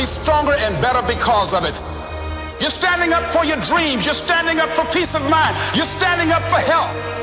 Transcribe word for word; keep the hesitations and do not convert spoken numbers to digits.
be stronger and better because of it. You're standing up for your dreams. You're standing up for peace of mind. You're standing up for health.